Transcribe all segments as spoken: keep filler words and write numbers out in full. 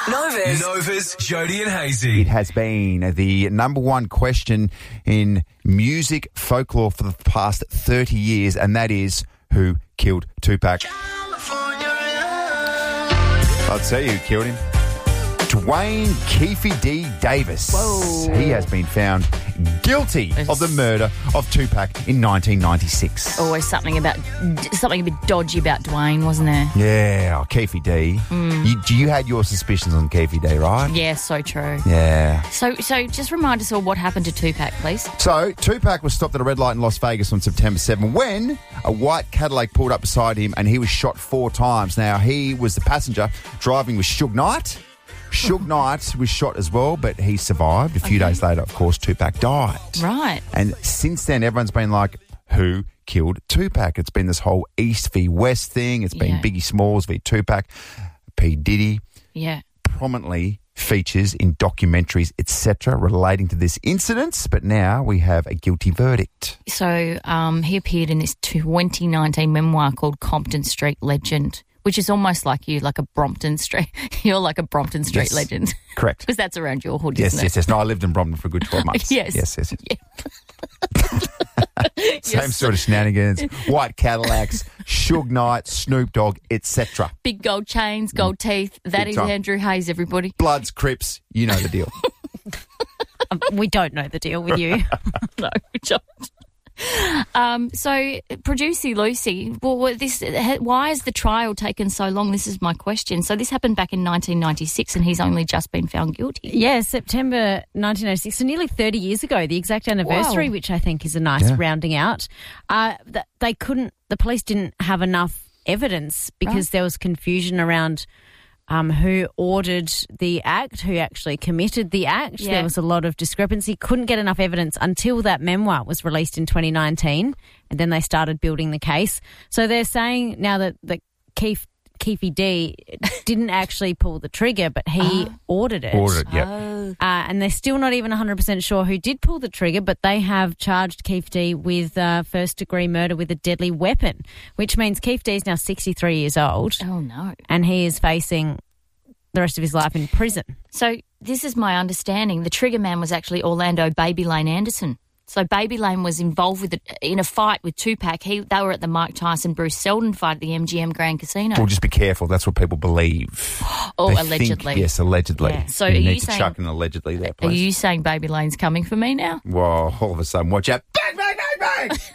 Nova's. Nova's Jody and Hazy. It has been the number one question in music folklore for the past thirty years, and that is, who killed Tupac? I'll tell you who killed him. Dwayne Keefe D. Davis. Whoa. He has been found guilty of the murder of Tupac in nineteen ninety-six. Always something about something a bit dodgy about Dwayne, wasn't there? Yeah, oh, Keefe D. Mm. You, you had your suspicions on Keefe D, right? Yeah, so true. Yeah. So, so just remind us all what happened to Tupac, please. So, Tupac was stopped at a red light in Las Vegas on September seventh when a white Cadillac pulled up beside him and he was shot four times. Now, he was the passenger. Driving was Suge Knight. Suge Knight was shot as well, but he survived. A few Okay. days later, of course, Tupac died. Right. And since then, everyone's been like, who killed Tupac? It's been this whole East v West thing. It's been Yeah. Biggie Smalls v Tupac. P. Diddy Yeah. prominently features in documentaries, et cetera, relating to this incident. But now we have a guilty verdict. So um, he appeared in this twenty nineteen memoir called Compton Street Legend, which is almost like you, like a Brompton Street. You're like a Brompton Street Yes. legend. Correct. Because that's around your hood, Yes, isn't yes, it? yes. No, I lived in Brompton for a good twelve months. Yes. Yes, yes, yes. Yeah. Same Yes. sort of shenanigans. White Cadillacs, Suge Knight, Snoop Dogg, et cetera. Big gold chains, gold teeth. That Big is time. Andrew Hayes, everybody. Bloods, Crips, you know the deal. Um, we don't know the deal with you. No, we don't. Um, so, producer Lucy, well, what this, why has the trial taken so long? This is my question. So this happened back in nineteen ninety-six and he's only just been found guilty. Yeah, September nineteen ninety-six, so nearly thirty years ago, the exact anniversary, Wow. which I think is a nice Yeah. rounding out. Uh, th- they couldn't, the police didn't have enough evidence because Right. there was confusion around um, who ordered the act, who actually committed the act. Yeah. There was a lot of discrepancy. Couldn't get enough evidence until that memoir was released in twenty nineteen, and then they started building the case. So they're saying now that, that Keith Keefe D didn't actually pull the trigger, but he ordered it. Ordered, yep. Oh. Uh, and they're still not even one hundred percent sure who did pull the trigger, but they have charged Keefe D with uh, first-degree murder with a deadly weapon, which means Keefe D is now sixty-three years old, Oh, no. and he is facing the rest of his life in prison. So this is my understanding. The trigger man was actually Orlando Baby Lane Anderson. So Baby Lane was involved with the, in a fight with Tupac. He, they were at the Mike Tyson Bruce Seldon fight at the M G M Grand Casino. Well, just be careful. That's what people believe. Oh, They allegedly. Think, yes, allegedly. Yeah. So you are need you to saying- chuck an allegedly there, Are please. you saying Baby Lane's coming for me now? Well, all of a sudden, watch out. Bang, bang, bang, bang.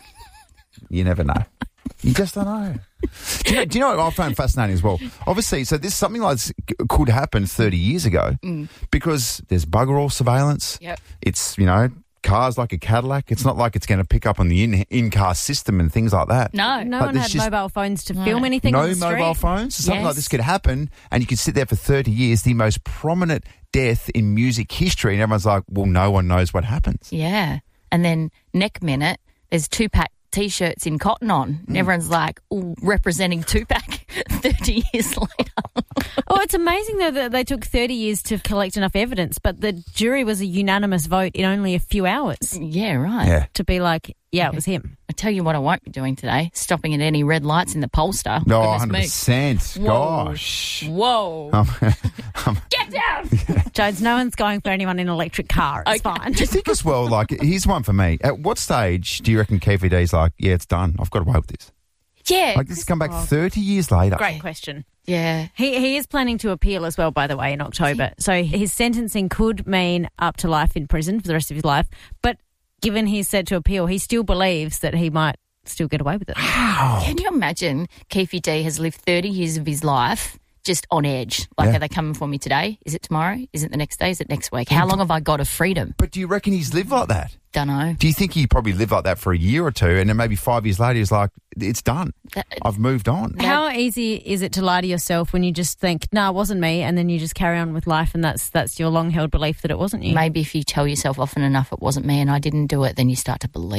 You never know. You just don't know. Do you know, do you know what I found fascinating as well? Obviously, so this something like this could happen thirty years ago because there's bugger all surveillance. Yep. It's, you know, cars like a Cadillac. It's not like it's going to pick up on the in, in-car system and things like that. No. No Like, one there's had just mobile phones to No. film anything No on the street. mobile phones. So something like Yes. this could happen and you could sit there for thirty years, the most prominent death in music history, and everyone's like, well, no one knows what happens. Yeah. And then neck minute, there's Tupac T-shirts in cotton on. And everyone's like, ooh, representing Tupac thirty years later. Oh, it's amazing though that they took thirty years to collect enough evidence, but the jury was a unanimous vote in only a few hours Yeah, right. Yeah. to be like, yeah, it was him. I tell you what I won't be doing today, stopping at any red lights in the Polestar. No, Goodness one hundred me. percent. Whoa. Gosh. Whoa. Um, um, Get down! Jones, no one's going for anyone in an electric car. It's Okay. fine. do you think as well, like, here's one for me. At what stage do you reckon K V D's like, yeah, it's done. I've got away with this. Yeah. Like, this has come back thirty years later. Great question. Yeah. He he is planning to appeal as well, by the way, in October. So his sentencing could mean up to life in prison for the rest of his life. But given he's set to appeal, he still believes that he might still get away with it. Can you imagine Keefe D has lived thirty years of his life just on edge? Like, Yeah. are they coming for me today? Is it tomorrow? Is it the next day? Is it next week? How long have I got of freedom? But do you reckon he's lived like that? Dunno. Do you think he probably lived like that for a year or two and then maybe five years later he's like, it's done. That- I've moved on. How easy is it to lie to yourself when you just think, no, nah, it wasn't me, and then you just carry on with life and that's that's your long-held belief that it wasn't you? Maybe if you tell yourself often enough it wasn't me and I didn't do it, then you start to believe it.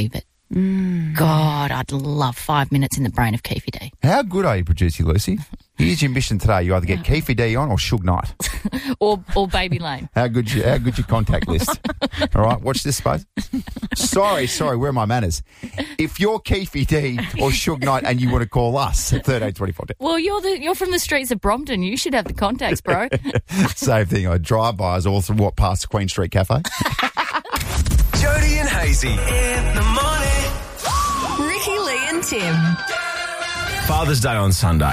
Mm. God, I'd love five minutes in the brain of Keefe D. How good are you, producer Lucy? Here's your mission today. You either get Keefe D on or Suge Knight. or or Baby Lane. How good you, how good your contact list? All right, watch this space. Sorry, sorry, where are my manners? If you're Keefe D or Suge Knight and you want to call us at thirteen twenty-four. Well, you're the you're from the streets of Brompton. You should have the contacts, bro. Same thing. I drive by us all through what past the Queen Street Cafe. Jody and Hazy in the morning. Ricky, Lee and Tim. Father's Day on Sunday.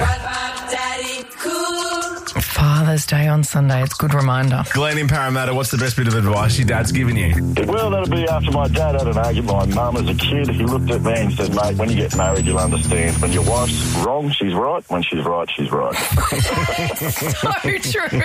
Father's Day on Sunday. It's a good reminder. Glenn in Parramatta, what's the best bit of advice your dad's given you? Well, that'll be after my dad had an argument with my mum as a kid. He looked at me and said, mate, when you get married, you'll understand. When your wife's wrong, she's right. When she's right, she's right. So true.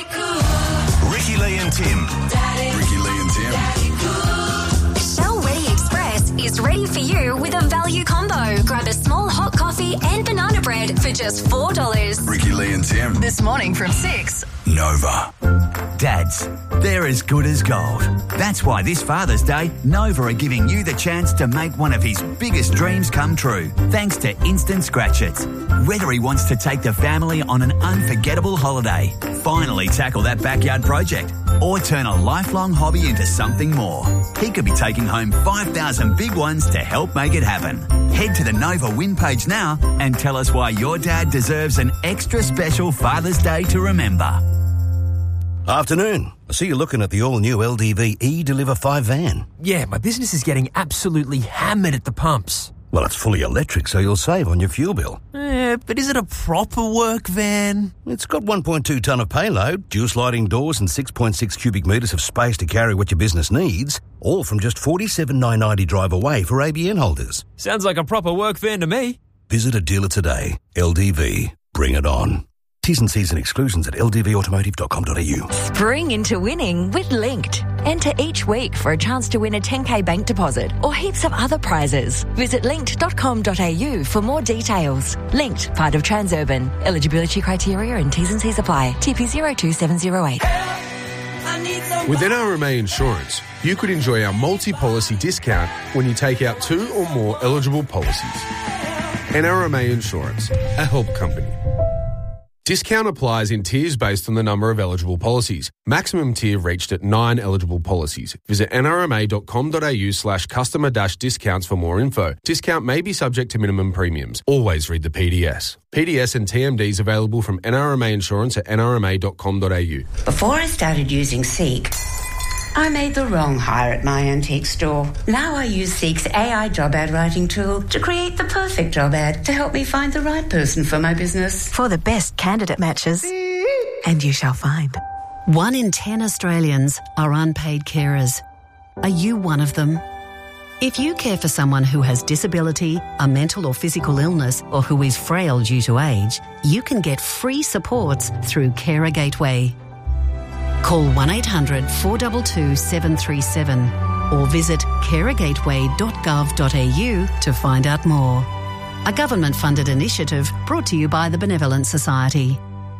Ricky, Lee and Tim. Daddy. Ricky, Lee and Tim. Shell Ready Express is ready for you with a value combo. Grab a small hot coffee and banana bread for just four dollars. Ricky, Lee and Tim. This morning from six. Nova. Dads, they're as good as gold. That's why this Father's Day, Nova are giving you the chance to make one of his biggest dreams come true, thanks to Instant Scratch-Its. Whether he wants to take the family on an unforgettable holiday, finally tackle that backyard project, or turn a lifelong hobby into something more, he could be taking home five thousand big ones to help make it happen. Head to the Nova win page now and tell us why your dad deserves an extra special Father's Day to remember. Afternoon. I see you looking at the all-new L D V E-Deliver five van. Yeah, my business is getting absolutely hammered at the pumps. Well, it's fully electric, so you'll save on your fuel bill. Eh, but is it a proper work van? It's got one point two tonne of payload, dual sliding doors and six point six cubic metres of space to carry what your business needs, all from just forty-seven thousand nine hundred ninety drive away for A B N holders. Sounds like a proper work van to me. Visit a dealer today. L D V. Bring it on. T's and C's and exclusions at l d v automotive dot com dot a u. Spring into winning with Linked. Enter each week for a chance to win a ten K bank deposit or heaps of other prizes. Visit linkt dot com dot a u for more details. Linked, part of Transurban. Eligibility criteria and T's and C's apply. T P zero two seven zero eight. With N R M A Insurance, you could enjoy our multi-policy discount when you take out two or more eligible policies. N R M A Insurance, a help company. Discount applies in tiers based on the number of eligible policies. Maximum tier reached at nine eligible policies. Visit n r m a dot com dot a u slash customer dash discounts for more info. Discount may be subject to minimum premiums. Always read the P D S. P D S and T M Ds available from N R M A Insurance at n r m a dot com dot a u. Before I started using Seek, I made the wrong hire at my antique store. Now I use Seek's A I job ad writing tool to create the perfect job ad to help me find the right person for my business. For the best candidate matches, and you shall find. One in ten Australians are unpaid carers. Are you one of them? If you care for someone who has disability, a mental or physical illness, or who is frail due to age, you can get free supports through Carer Gateway. Call one eight hundred four two two seven three seven or visit carer gateway dot gov dot a u to find out more. A government-funded initiative brought to you by the Benevolent Society.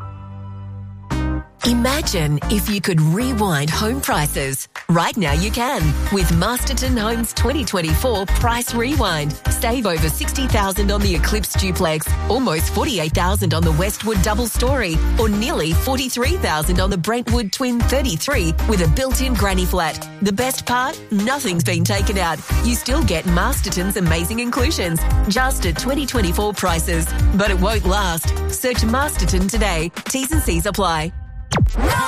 Imagine if you could rewind home prices. Right now you can with Masterton Homes twenty twenty-four Price Rewind. Save over sixty thousand dollars on the Eclipse Duplex, almost forty-eight thousand dollars on the Westwood Double Story, or nearly forty-three thousand dollars on the Brentwood Twin thirty-three with a built-in granny flat. The best part? Nothing's been taken out. You still get Masterton's amazing inclusions, just at twenty twenty-four prices. But it won't last. Search Masterton today. T's and C's apply.